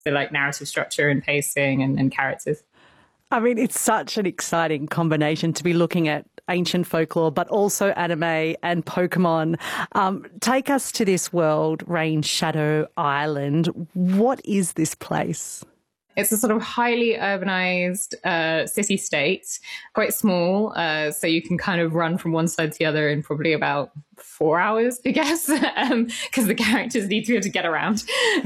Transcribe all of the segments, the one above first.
the like narrative structure and pacing and characters. I mean, it's such an exciting combination to be looking at ancient folklore, but also anime and Pokemon. Take us to this world, Rain Shadow Island. What is this place? It's a sort of highly urbanized city-state, quite small, so you can kind of run from one side to the other in probably about 4 hours, I guess, because the characters need to be able to get around.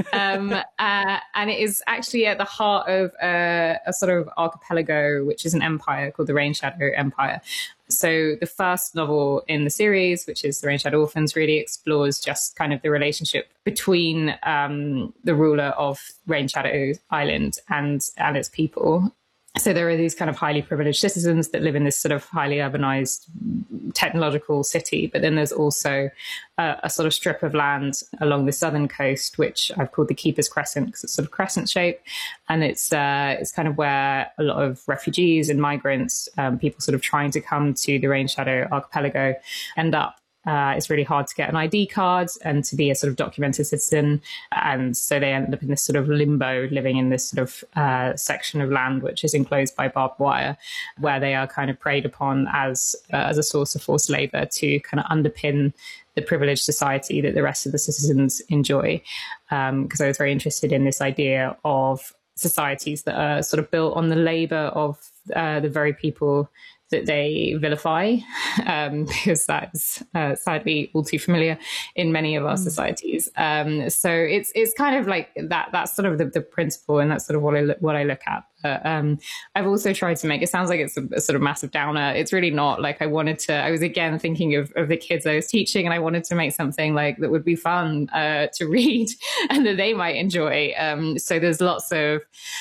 And it is actually at the heart of a sort of archipelago, which is an empire called the Rain Shadow Empire. So the first novel in the series, which is The Rain Shadow Orphans, really explores just kind of the relationship between the ruler of Rain Shadow Island and its people. So there are these kind of highly privileged citizens that live in this sort of highly urbanized technological city. But then there's also a sort of strip of land along the southern coast, which I've called the Keeper's Crescent because it's sort of crescent shape. And it's kind of where a lot of refugees and migrants, people sort of trying to come to the Rain Shadow archipelago, end up. It's really hard to get an ID card and to be a sort of documented citizen. And so they end up in this sort of limbo, living in this sort of section of land which is enclosed by barbed wire, where they are kind of preyed upon as a source of forced labor to kind of underpin the privileged society that the rest of the citizens enjoy. Because I was very interested in this idea of societies that are sort of built on the labor of the very people that they vilify, because that's sadly all too familiar in many of our societies. So it's kind of like that's sort of the principle, and that's sort of what I look at. I've also tried to make, it sounds like it's a sort of massive downer. It's really not. Like I was again thinking of the kids I was teaching, and I wanted to make something like that would be fun to read and that they might enjoy. So there's lots of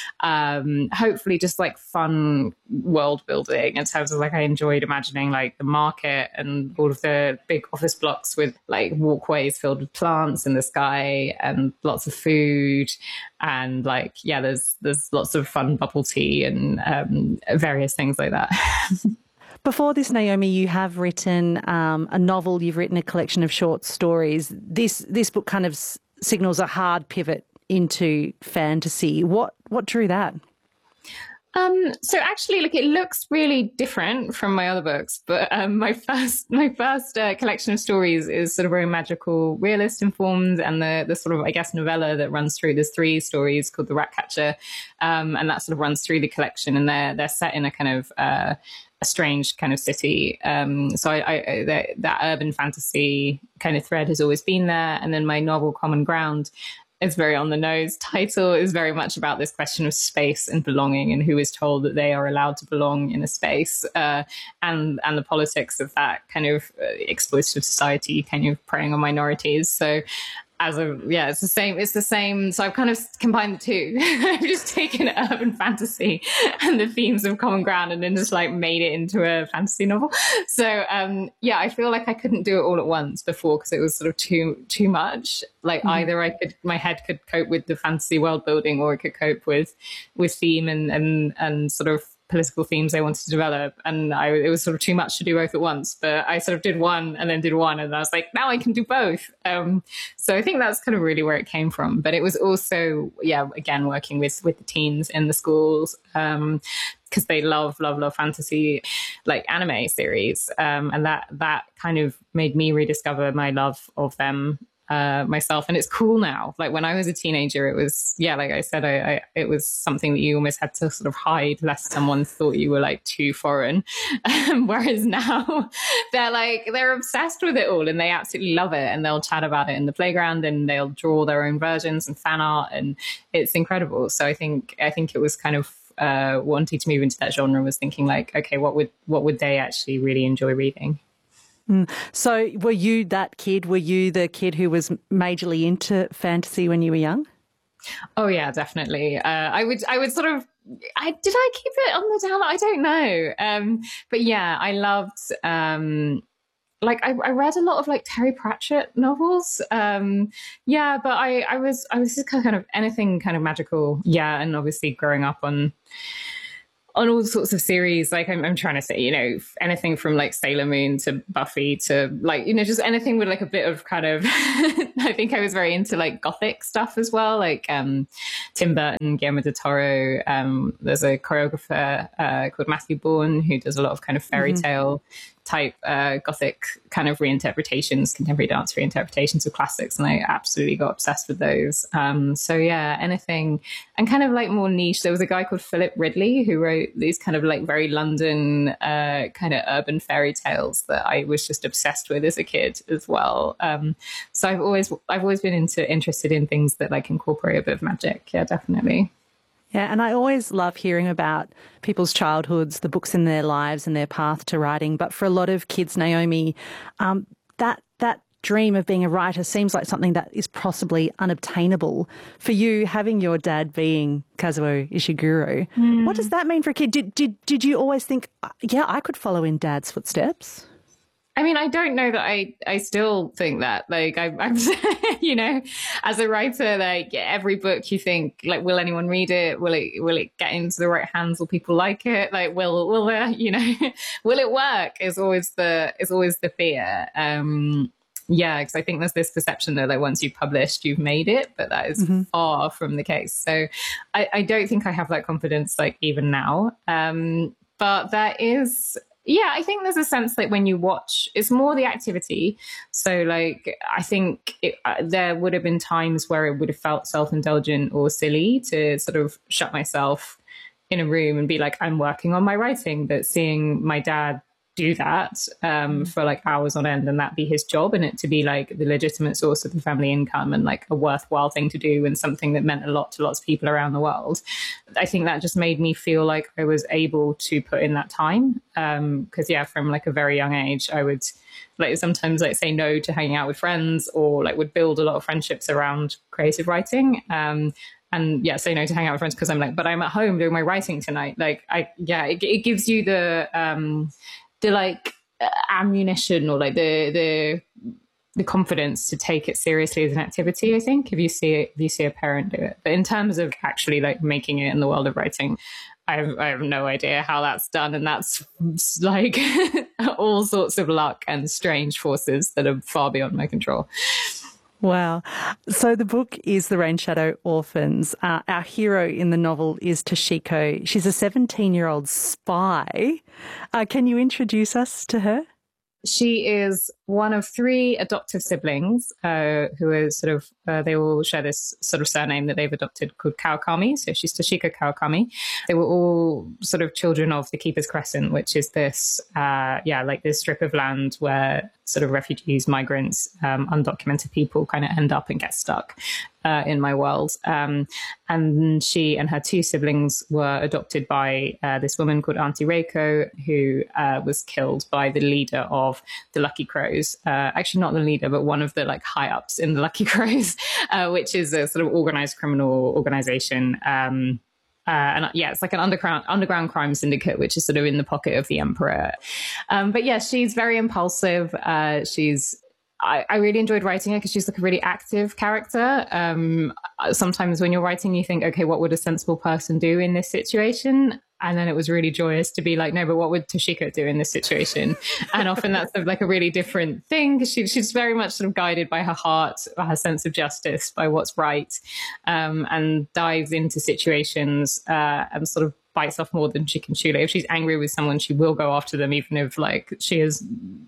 hopefully just like fun world building in terms of like I enjoyed imagining like the market and all of the big office blocks with like walkways filled with plants in the sky and lots of food, and like there's lots of fun bubble tea and various things like that. Before this, Naomi, you have written a novel, you've written a collection of short stories. This book kind of signals a hard pivot into fantasy. What drew that? So actually, like, it looks really different from my other books, but my first collection of stories is sort of very magical realist informed, and the sort of, I guess, novella that runs through, there's 3 stories called The Ratcatcher, and that sort of runs through the collection, and they're set in a kind of a strange kind of city. So that urban fantasy kind of thread has always been there, and then my novel Common Ground, it's very on the nose title, is very much about this question of space and belonging and who is told that they are allowed to belong in a space, and the politics of that kind of exploitative society kind of preying on minorities. So it's the same. So I've kind of combined the two. I've just taken urban fantasy and the themes of Common Ground and then just like made it into a fantasy novel. So I feel like I couldn't do it all at once before because it was sort of too much. Like either my head could cope with the fantasy world building, or it could cope with theme and sort of political themes I wanted to develop, and it was sort of too much to do both at once. But I sort of did one and then did one, and I was like, now I can do both. So I think that's kind of really where it came from. But it was also, again, working with the teens in the schools, because they love fantasy, like anime series, and that kind of made me rediscover my love of them myself. And it's cool now. Like when I was a teenager, it was, like I said, it was something that you almost had to sort of hide lest someone thought you were like too foreign. Whereas now they're obsessed with it all and they absolutely love it, and they'll chat about it in the playground and they'll draw their own versions and fan art, and it's incredible. So I think it was kind of wanting to move into that genre was thinking like, okay, what would they actually really enjoy reading? So were you that kid? Were you the kid who was majorly into fantasy when you were young? Oh yeah, definitely. I would sort of, did I keep it on the down? I don't know. But yeah, I loved, like I read a lot of like Terry Pratchett novels. But I was just kind of anything kind of magical. Yeah. And obviously growing up on on all sorts of series. Like I'm trying to say, you know, anything from like Sailor Moon to Buffy to like, you know, just anything with like a bit of kind of, I think I was very into like gothic stuff as well. Like Tim Burton, Guillermo del Toro. There's a choreographer called Matthew Bourne who does a lot of kind of fairy tale type gothic kind of reinterpretations, contemporary dance reinterpretations of classics, and I absolutely got obsessed with those. So yeah, anything, and kind of like more niche. There was a guy called Philip Ridley who wrote these kind of like very London kind of urban fairy tales that I was just obsessed with as a kid as well. So I've always been interested in things that like incorporate a bit of magic. Yeah, definitely. Yeah, and I always love hearing about people's childhoods, the books in their lives and their path to writing. But for a lot of kids, Naomi, that dream of being a writer seems like something that is possibly unobtainable. For you, having your dad being Kazuo Ishiguro, what does that mean for a kid? Did you always think, yeah, I could follow in Dad's footsteps? I mean, I don't know that I still think that. Like, I'm you know, as a writer, like every book you think, like, will anyone read it? Will it get into the right hands? Will people like it? Like, will there, you know, will it work? Is always the fear. Yeah, because I think there's this perception that like once you've published, you've made it, but that is far from the case. So I don't think I have that confidence, like even now. But that is. Yeah, I think there's a sense like when you watch, it's more the activity. So like, I think there would have been times where it would have felt self-indulgent or silly to sort of shut myself in a room and be like, I'm working on my writing. But seeing my dad do that for like hours on end and that be his job, and it to be like the legitimate source of the family income and like a worthwhile thing to do and something that meant a lot to lots of people around the world. I think that just made me feel like I was able to put in that time. Because yeah, from like a very young age, I would like sometimes like say no to hanging out with friends, or like would build a lot of friendships around creative writing. And yeah, say no to hang out with friends because I'm like, but I'm at home doing my writing tonight. Like it gives you the like ammunition or like the confidence to take it seriously as an activity. I think if you see a parent do it, but in terms of actually like making it in the world of writing, I have no idea how that's done, and that's like all sorts of luck and strange forces that are far beyond my control. Wow. So the book is The Rain Shadow Orphans. Our hero in the novel is Toshiko. She's a 17-year-old spy. Can you introduce us to her? She is one of three adoptive siblings who are sort of, they all share this sort of surname that they've adopted called Kawakami. So she's Toshiko Kawakami. They were all sort of children of the Keeper's Crescent, which is this, like this strip of land where sort of refugees, migrants, undocumented people kind of end up and get stuck in my world. And she and her two siblings were adopted by this woman called Auntie Reiko, who was killed by the leader of the Lucky Crows. Actually, not the leader, but one of the like high ups in the Lucky Crows, which is a sort of organized criminal organization. And yeah, it's like an underground crime syndicate, which is sort of in the pocket of the emperor. But yeah, she's very impulsive. I really enjoyed writing her because she's like a really active character. Sometimes when you're writing, you think, okay, what would a sensible person do in this situation? And then it was really joyous to be like, no, but what would Toshiko do in this situation? And often that's sort of like a really different thing, because she's very much sort of guided by her heart, by her sense of justice, by what's right, and dives into situations and sort of bites off more than she can chew. Like if she's angry with someone, she will go after them, even if like she's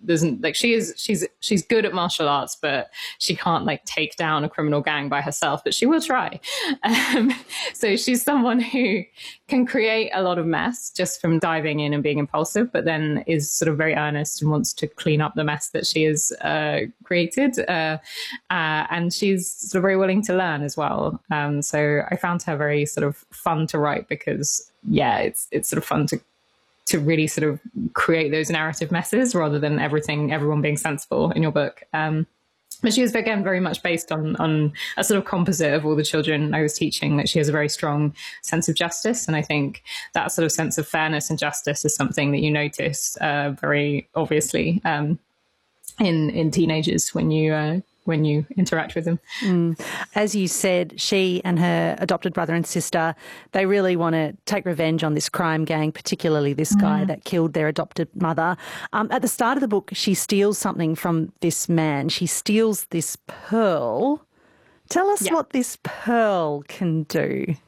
good at martial arts, but she can't like take down a criminal gang by herself, but she will try. So she's someone who can create a lot of mess just from diving in and being impulsive, but then is sort of very earnest and wants to clean up the mess that she has created. And she's sort of very willing to learn as well. So I found her very sort of fun to write because, yeah, it's sort of fun to really sort of create those narrative messes rather than everyone being sensible in your book. But she was, again, very much based on a sort of composite of all the children I was teaching, that she has a very strong sense of justice. And I think that sort of sense of fairness and justice is something that you notice very obviously in teenagers when you when you interact with them. As you said, she and her adopted brother and sister, they really want to take revenge on this crime gang, particularly this guy that killed their adopted mother. At the start of the book, she steals something from this man. She steals this pearl. Tell us what this pearl can do.